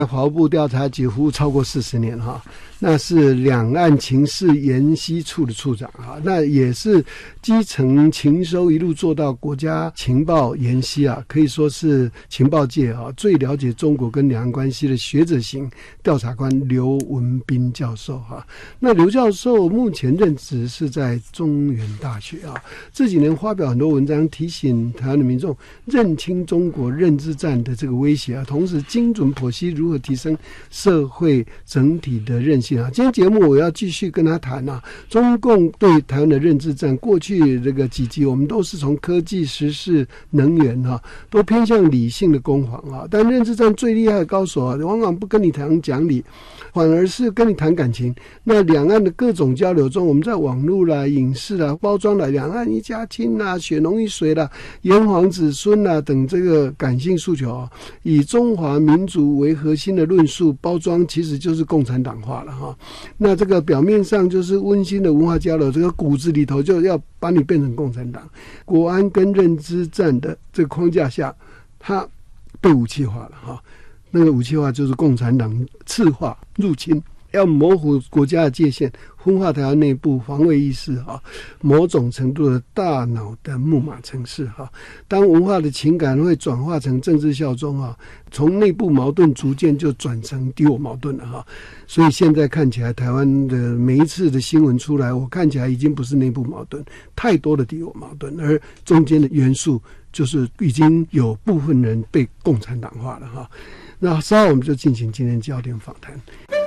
法务部调查局服务超过40年哈，那是两岸情事研析处的处长啊，那也是基层情收一路做到国家情报研析啊，可以说是情报界啊最了解中国跟两岸关系的学者型调查官刘文彬教授哈。那刘教授目前任职是在中原大学啊，这几年发表很多文章，提醒台湾的民众认清中国认知战的这个威胁啊，同时精准剖析如何提升社会整体的韧性啊。今天节目我要继续跟他谈啊，中共对台湾的认知战，过去这个几集我们都是从科技、时事、能源啊，都偏向理性的攻防啊。但认知战最厉害的高手啊，往往不跟你谈讲理，反而是跟你谈感情。那两岸的各种交流中，我们在网络啦、影视啦、包装啦、两岸一家亲啦、血浓于水啦、炎黄子孙啦等这个感性诉求啊，以中华民族为核心的论述包装，其实就是共产党化了哈。那这个表面上就是温馨的文化交流，这个骨子里头就要把你变成共产党。国安跟认知战的这个框架下，它被武器化了哈。那个武器化就是共产党赤化入侵，要模糊国家的界限，分化台湾内部防卫意识啊，某种程度的大脑的木马程式哈。当文化的情感会转化成政治效忠啊，从内部矛盾逐渐就转成敌我矛盾了哈。所以现在看起来，台湾的每一次的新闻出来，我看起来已经不是内部矛盾，太多的敌我矛盾，而中间的元素就是已经有部分人被共产党化了哈。那稍后我们就进行今天焦点访谈。